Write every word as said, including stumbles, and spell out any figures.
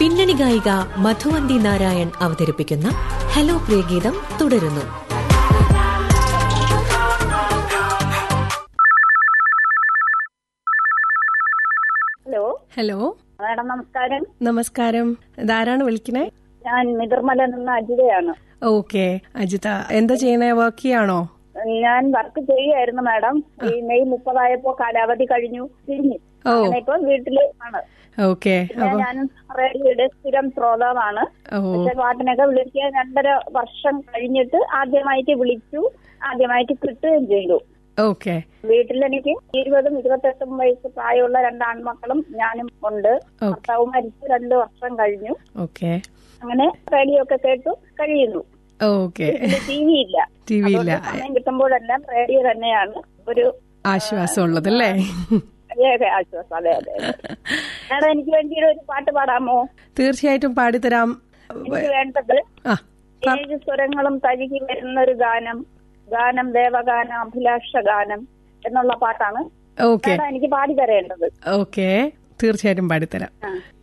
പിന്നണി ഗായിക മധുവന്തി നാരായൺ അവതരിപ്പിക്കുന്ന ഹലോ പ്രിയഗീതം തുടരുന്നു. ഹലോ ഹലോ മാഡം, നമസ്കാരം. നമസ്കാരം. ഇതാരാണ് വിളിക്കണേ? ഞാൻ മിതിർമല നിന്ന് അജിതയാണ്. ഓക്കെ അജിത, എന്താ ചെയ്യണേ? വർക്ക് ചെയ്യാണോ? ഞാൻ വർക്ക് ചെയ്യായിരുന്നു മാഡം. ഈ മെയ് മുപ്പതായപ്പോ കാലാവധി കഴിഞ്ഞു തിരിഞ്ഞു. ഇപ്പൊ വീട്ടില് ആണ്. ഓക്കെ. ഞാൻ റേഡിയോയുടെ സ്ഥിരം ശ്രോതാവാണ്. പക്ഷെ പാട്ടിനൊക്കെ വിളിക്കാൻ രണ്ടര വർഷം കഴിഞ്ഞിട്ട് ആദ്യമായിട്ട് വിളിച്ചു, ആദ്യമായിട്ട് കിട്ടുകയും ചെയ്തു. ഓക്കെ. വീട്ടിലെനിക്ക് ഇരുപതും ഇരുപത്തെട്ടും വയസ്സ് പ്രായമുള്ള രണ്ടാൺമക്കളും ഞാനും ഉണ്ട്. ഭർത്താവ് മരിച്ചു രണ്ടു വർഷം കഴിഞ്ഞു. ഓക്കെ. അങ്ങനെ റേഡിയോ ഒക്കെ കേട്ടു കഴിയുന്നു. ഓക്കെ. ടി വി ഇല്ല. ടി വി ഇല്ല. സമയം കിട്ടുമ്പോഴെല്ലാം റേഡിയോ തന്നെയാണ് ഒരു ആശ്വാസം ഉള്ളതല്ലേ? ആശ്വാസം. അതെ അതെ. മാഡം, എനിക്ക് വേണ്ടി ഒരു പാട്ട് പാടാമോ? തീർച്ചയായിട്ടും പാടിത്തരാം. എനിക്ക് വേണ്ടത് ഏഴ് സ്വരങ്ങളും തഴുകി വരുന്ന ഒരു ഗാനം, ഗാനം ദേവഗാനം അഭിലാഷ ഗാനം എന്നുള്ള പാട്ടാണ് ഓക്കെ എനിക്ക് പാടി തരേണ്ടത്. ഓക്കെ, തീർച്ചയായിട്ടും പാടിത്തരാം.